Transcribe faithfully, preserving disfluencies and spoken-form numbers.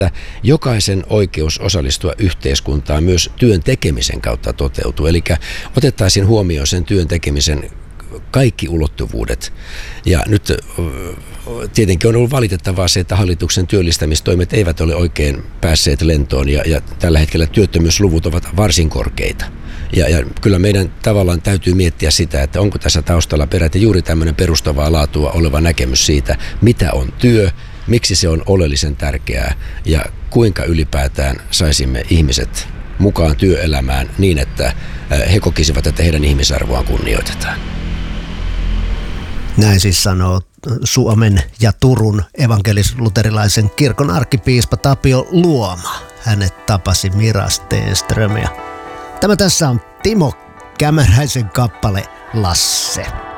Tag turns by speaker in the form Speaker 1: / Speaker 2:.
Speaker 1: Jokaisen oikeus osallistua yhteiskuntaan myös työn tekemisen kautta toteutuu. Eli otettaisiin huomioon sen työn tekemisen kaikki ulottuvuudet. Ja nyt tietenkin on ollut valitettavaa se, että hallituksen työllistämistoimet eivät ole oikein päässeet lentoon ja, ja tällä hetkellä työttömyysluvut ovat varsin korkeita. Ja, ja kyllä meidän tavallaan täytyy miettiä sitä, että onko tässä taustalla peräti juuri tämmöinen perustavaa laatua oleva näkemys siitä, mitä on työ, miksi se on oleellisen tärkeää ja kuinka ylipäätään saisimme ihmiset mukaan työelämään niin, että he kokisivat, että heidän ihmisarvoaan kunnioitetaan.
Speaker 2: Näin siis sanoo Suomen ja Turun evankelis-luterilaisen kirkon arkkipiispa Tapio Luoma. Hänet tapasi Mira Stenström. Tämä tässä on Timo Kämäräisen kappale Lasse.